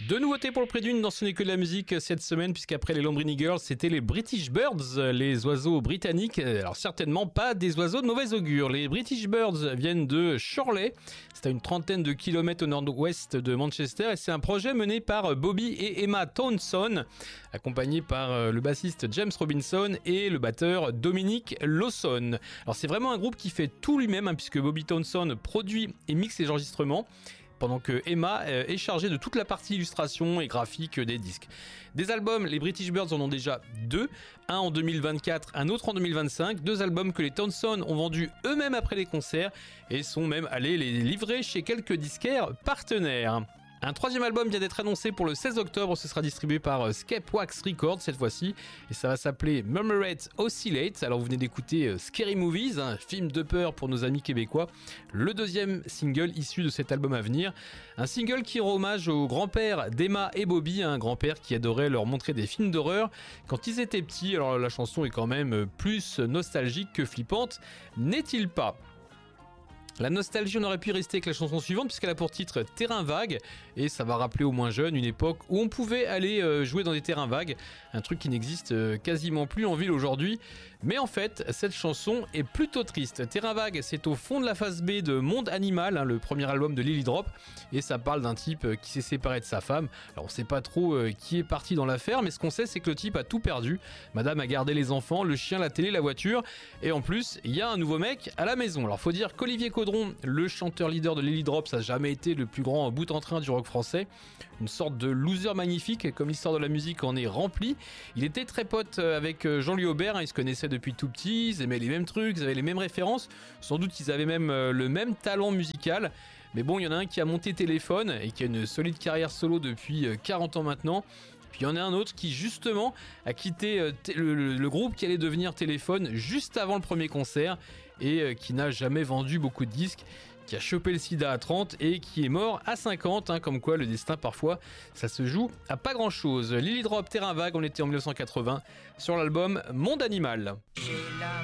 Deux nouveautés pour le prix d'une dans Ce n'est que de la musique cette semaine, puisqu'après les Lambrini Girls, c'était les British Birds, les oiseaux britanniques. Alors certainement pas des oiseaux de mauvais augure. Les British Birds viennent de Chorley, c'est à une trentaine de kilomètres au nord-ouest de Manchester, et c'est un projet mené par Bobby et Emma Townson, accompagné par le bassiste James Robinson et le batteur Dominic Lawson. Alors c'est vraiment un groupe qui fait tout lui-même, puisque Bobby Townson produit et mixe les enregistrements, pendant que Emma est chargée de toute la partie illustration et graphique des disques. Des albums, les British Birds en ont déjà deux, un en 2024, un autre en 2025, deux albums que les Townson ont vendus eux-mêmes après les concerts et sont même allés les livrer chez quelques disquaires partenaires. Un troisième album vient d'être annoncé pour le 16 octobre, ce sera distribué par Scapewax Records cette fois-ci, et ça va s'appeler Murmurate Oscillate. Alors vous venez d'écouter Scary Movies, un film de peur pour nos amis québécois, le deuxième single issu de cet album à venir. Un single qui rend hommage au grand-père d'Emma et Bobby, un grand-père qui adorait leur montrer des films d'horreur quand ils étaient petits. Alors la chanson est quand même plus nostalgique que flippante, n'est-il pas ? La nostalgie, on aurait pu rester avec la chanson suivante puisqu'elle a pour titre Terrain vague, et ça va rappeler aux moins jeunes une époque où on pouvait aller jouer dans des terrains vagues, un truc qui n'existe quasiment plus en ville aujourd'hui. Mais en fait, cette chanson est plutôt triste. Terrain vague, c'est au fond de la phase B de Monde Animal, le premier album de Lily Drop, et ça parle d'un type qui s'est séparé de sa femme. Alors on sait pas trop qui est parti dans l'affaire, mais ce qu'on sait c'est que le type a tout perdu. Madame a gardé les enfants, le chien, la télé, la voiture, et en plus il y a un nouveau mec à la maison. Alors faut dire qu'Olivier Caudron, le chanteur leader de Lily Drop, ça n'a jamais été le plus grand bout en train du rock français, une sorte de loser magnifique comme l'histoire de la musique en est remplie. Il était très pote avec Jean-Louis Aubert, ils se connaissaient depuis tout petit, ils aimaient les mêmes trucs, ils avaient les mêmes références, sans doute ils avaient même le même talent musical. Mais bon, il y en a un qui a monté Téléphone et qui a une solide carrière solo depuis 40 ans maintenant. Puis il y en a un autre qui justement a quitté le groupe qui allait devenir Téléphone juste avant le premier concert et qui n'a jamais vendu beaucoup de disques, qui a chopé le sida à 30 et qui est mort à 50, comme quoi le destin parfois ça se joue à pas grand chose. Lily Drop, Terrain vague, on était en 1980 sur l'album Monde Animal.